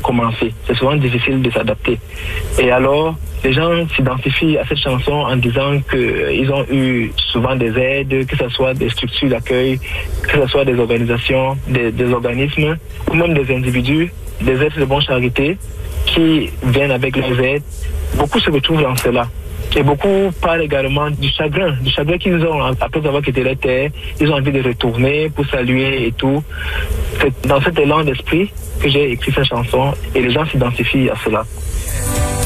commencer. C'est souvent difficile de s'adapter. Et alors, les gens s'identifient à cette chanson en disant qu'ils ont eu souvent des aides, que ce soit des structures d'accueil, que ce soit des organisations, des organismes, ou même des individus, des êtres de bonne charité qui viennent avec leurs aides. Beaucoup se retrouvent dans cela. Et beaucoup parlent également du chagrin qu'ils ont après avoir quitté la terre. Ils ont envie de retourner pour saluer et tout. C'est dans cet élan d'esprit que j'ai écrit cette chanson et les gens s'identifient à cela.